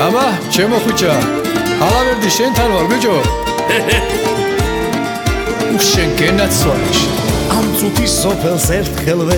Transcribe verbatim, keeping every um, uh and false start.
მამა, ჩემო ხუჭა. ალავერდი შენთან ვარ, ბიჭო. შენ გენაცვალე. ამ წუთის სოფელს ერთხელ ვერ